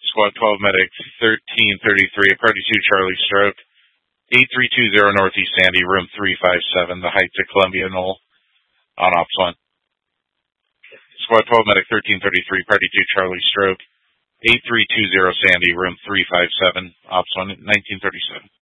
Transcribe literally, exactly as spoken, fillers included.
Squad twelve medic thirteen thirty-three, party two Charlie stroke, eight three two zero Northeast Sandy, room three five seven, the heights at Columbia Knoll, on ops one. Squad twelve medic thirteen thirty-three, party two Charlie stroke, eight three two zero Sandy, room three five seven, ops one, nineteen thirty-seven.